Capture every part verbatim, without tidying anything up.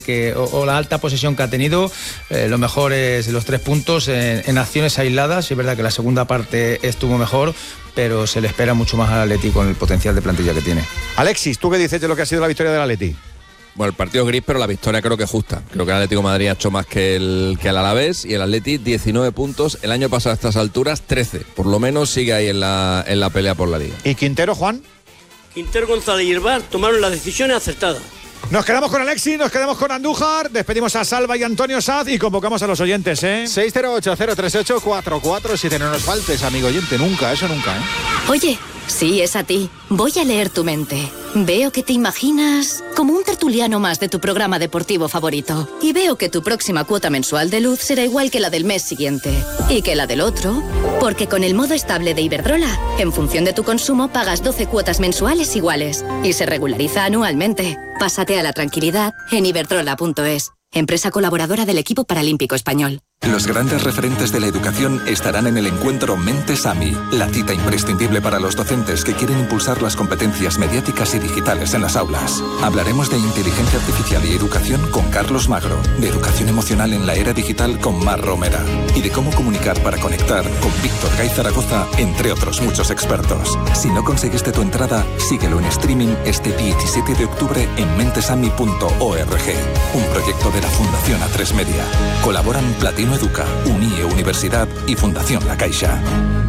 que o, o la alta posesión que ha tenido, eh, lo mejor es los tres puntos en, en acciones aisladas. Es verdad que la segunda parte estuvo mejor, pero se le espera mucho más al Atleti con el potencial de plantilla que tiene. Alexis, ¿tú qué dices de lo que ha sido la victoria del Atleti? Bueno, el partido gris, pero la victoria creo que es justa. Creo que el Atlético de Madrid ha hecho más que el, que el Alavés, y el Atleti diecinueve puntos. El año pasado a estas alturas trece. Por lo menos sigue ahí en la, en la pelea por la Liga. ¿Y Quintero, Juan? Quintero, González y Herbar tomaron las decisiones acertadas. Nos quedamos con Alexis, nos quedamos con Andújar, despedimos a Salva y Antonio Saz y convocamos a los oyentes, ¿eh? seis cero ocho, cero tres ocho, cuatro cuatro siete. No nos faltes, amigo oyente, nunca, eso nunca, ¿eh? Oye, sí, es a ti. Voy a leer tu mente. Veo que te imaginas como un tertuliano más de tu programa deportivo favorito. Y veo que tu próxima cuota mensual de luz será igual que la del mes siguiente. Y que la del otro. Porque con el modo estable de Iberdrola, en función de tu consumo, pagas doce cuotas mensuales iguales. Y se regulariza anualmente. Pásate a la tranquilidad en iberdrola punto es. Empresa colaboradora del equipo paralímpico español. Los grandes referentes de la educación estarán en el encuentro Mentes A M I, la cita imprescindible para los docentes que quieren impulsar las competencias mediáticas y digitales en las aulas. Hablaremos de inteligencia artificial y educación con Carlos Magro, de educación emocional en la era digital con Mar Romera y de cómo comunicar para conectar con Víctor Gay Zaragoza, entre otros muchos expertos. Si no conseguiste tu entrada, síguelo en streaming este diecisiete de octubre en mentesami punto org, un proyecto de la Fundación A tres Media. Colaboran Platino Educa, UNIE Universidad y Fundación La Caixa.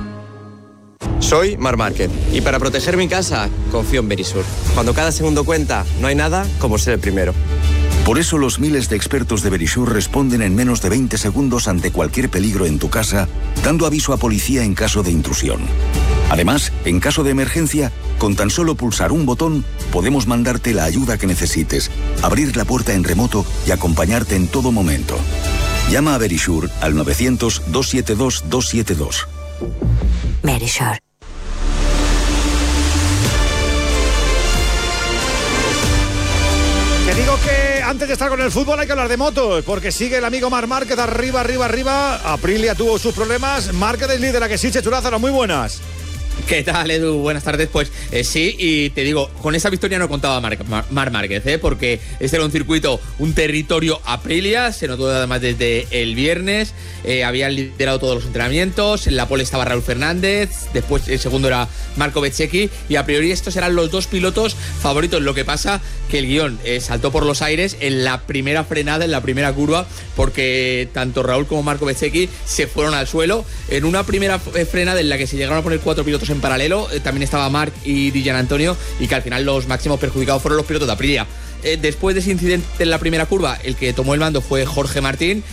Soy Mar Márquez y para proteger mi casa confío en Verisur. Cuando cada segundo cuenta, no hay nada como ser el primero. Por eso los miles de expertos de Verisur responden en menos de veinte segundos ante cualquier peligro en tu casa, dando aviso a policía en caso de intrusión. Además, en caso de emergencia, con tan solo pulsar un botón, podemos mandarte la ayuda que necesites, abrir la puerta en remoto y acompañarte en todo momento. Llama a Verisur al novecientos, doscientos setenta y dos, doscientos setenta y dos. Verisur. Te digo que antes de estar con el fútbol hay que hablar de motos, porque sigue el amigo Marc Márquez arriba, arriba, arriba. Aprilia tuvo sus problemas. Márquez es líder, a que sí, Chechu Lázaro, muy buenas. ¿Qué tal, Edu? Buenas tardes. Pues eh, sí, y te digo, con esa victoria no contaba Marc Mar- Mar Márquez, ¿eh? Porque este era un circuito, un territorio Aprilia, se notó además desde el viernes, eh, habían liderado todos los entrenamientos, en la pole estaba Raúl Fernández, después el segundo era Marco Bezzecchi, y a priori estos eran los dos pilotos favoritos. Lo que pasa que el guión eh, saltó por los aires en la primera frenada, en la primera curva, porque tanto Raúl como Marco Bezzecchi se fueron al suelo en una primera frenada en la que se llegaron a poner cuatro pilotos en paralelo. Eh, también estaba Marc y Di Gianantonio, y que al final los máximos perjudicados fueron los pilotos de Aprilia. Eh, después de ese incidente en la primera curva, el que tomó el mando fue Jorge Martín,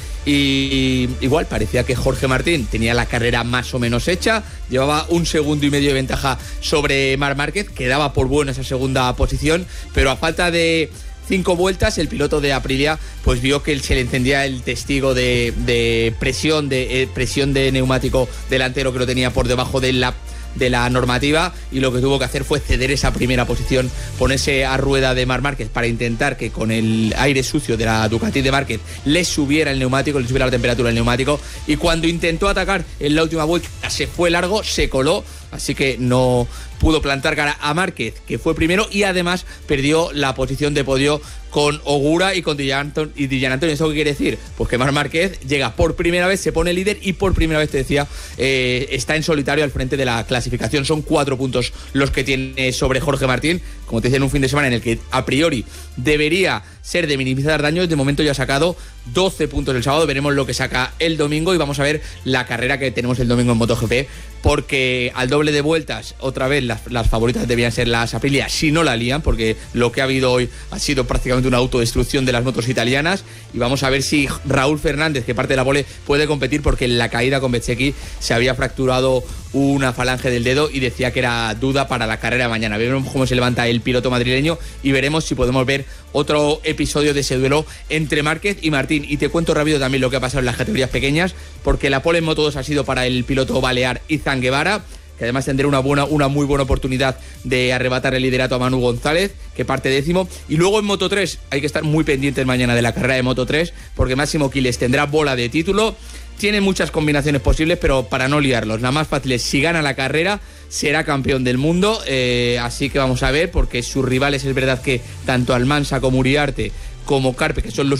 y igual parecía que Jorge Martín tenía la carrera más o menos hecha, llevaba un segundo y medio de ventaja sobre Marc Márquez, quedaba por bueno esa segunda posición, pero a falta de cinco vueltas el piloto de Aprilia pues vio que se le encendía el testigo de, de presión de eh, presión de neumático delantero, que lo tenía por debajo de la de la normativa, y lo que tuvo que hacer fue ceder esa primera posición, ponerse a rueda de Marc Márquez para intentar que con el aire sucio de la Ducati de Márquez le subiera el neumático, le subiera la temperatura del neumático, y cuando intentó atacar en la última vuelta se fue largo, se coló, así que no pudo plantar cara a Márquez, que fue primero, y además perdió la posición de podio con Ogura y con Di Gianantonio. ¿Eso qué quiere decir? Pues que Marc Márquez llega por primera vez, se pone líder, y por primera vez, te decía, eh, está en solitario al frente de la clasificación. Son cuatro puntos los que tiene sobre Jorge Martín, como te decía, en un fin de semana en el que a priori debería ser de minimizar daños. De momento ya ha sacado doce puntos el sábado, veremos lo que saca el domingo, y vamos a ver la carrera que tenemos el domingo en MotoGP, porque al doble de vueltas, otra vez las, las favoritas debían ser las Aprilia, si no la lían, porque lo que ha habido hoy ha sido prácticamente una autodestrucción de las motos italianas, y vamos a ver si Raúl Fernández, que parte de la pole, puede competir, porque en la caída con Bezzecchi se había fracturado una falange del dedo y decía que era duda para la carrera de mañana. Veremos cómo se levanta el piloto madrileño y veremos si podemos ver otro episodio de ese duelo entre Márquez y Martín. Y te cuento rápido también lo que ha pasado en las categorías pequeñas, porque la pole en Moto dos ha sido para el piloto balear Izan Guevara, que además tendrá una buena, una muy buena oportunidad de arrebatar el liderato a Manu González, que parte décimo. Y luego en Moto tres hay que estar muy pendientes mañana de la carrera de Moto tres, porque Máximo Quiles tendrá bola de título. Tiene muchas combinaciones posibles, pero para no liarlos, la más fácil es, si gana la carrera, será campeón del mundo. Eh, así que vamos a ver, porque sus rivales, es verdad que tanto Almansa como Uriarte como Carpe, que son los